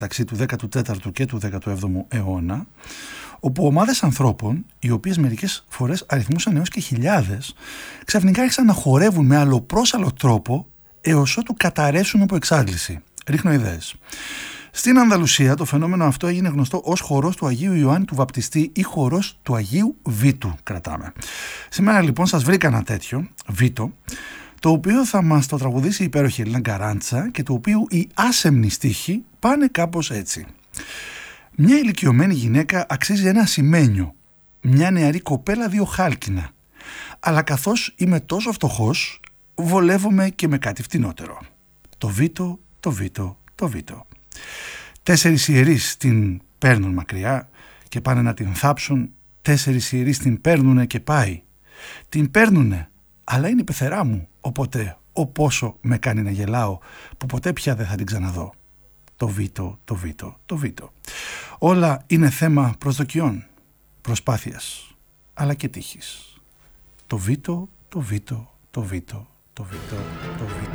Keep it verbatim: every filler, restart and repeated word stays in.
μεταξύ του δέκατου τέταρτου και του δέκατου έβδομου αιώνα, όπου ομάδες ανθρώπων, οι οποίες μερικές φορές αριθμούσαν έως και χιλιάδες, ξαφνικά άρχισαν να χορεύουν με αλλοπρόσαλλο τρόπο έως ότου καταρρεύσουν από εξάντληση. Ρίχνω ιδέες. Στην Ανδαλουσία το φαινόμενο αυτό έγινε γνωστό ως χορός του Αγίου Ιωάννη του Βαπτιστή ή χορός του Αγίου Βίτου, κρατάμε. Σήμερα λοιπόν σας βρήκα ένα τέτοιο, Βίτο, το οποίο θα μας το τραγουδήσει η υπέροχη Ελίνα Γκαράντσα και το οποίο οι άσεμνοι στίχοι πάνε κάπως έτσι. Μια ηλικιωμένη γυναίκα αξίζει ένα ασημένιο, μια νεαρή κοπέλα δύο χάλκινα, αλλά καθώς είμαι τόσο φτωχός, βολεύομαι και με κάτι φτηνότερο. Το Βίτο, το Βίτο, το Βίτο. Τέσσερις ιερείς την παίρνουν μακριά και πάνε να την θάψουν, τέσσερις ιερείς την παίρνουνε και πάει. Την παίρνουνε, αλλά είναι η πεθερά μου, οπότε ο πόσο με κάνει να γελάω που ποτέ πια δεν θα την ξαναδώ. Το Βίτο, το Βίτο, το Βίτο. Όλα είναι θέμα προσδοκιών, προσπάθειας, αλλά και τύχης. Το Βίτο, το Βίτο, το Βίτο, το Βίτο, το Βίτο.